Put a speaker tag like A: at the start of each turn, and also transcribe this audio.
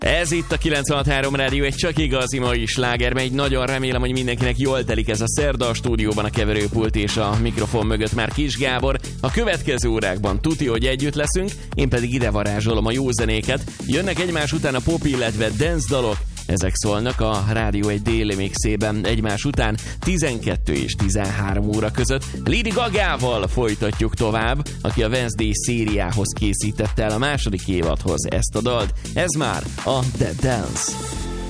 A: Ez itt a 96.3 Rádió, egy csak igazi mai sláger, megy. Nagyon remélem, hogy mindenkinek jól telik ez a szerda. A stúdióban a keverőpult és a mikrofon mögött már Kis Gábor. A következő órákban tuti, hogy együtt leszünk, én pedig ide varázsolom a jó zenéket. Jönnek egymás után a pop, illetve dance dalok. Ezek szólnak a Rádió egy déli mixében egymás után 12 és 13 óra között. Lady Gagával folytatjuk tovább, aki a Wednesday szériához készítette el a második évadhoz ezt a dalt. Ez már a The Dance.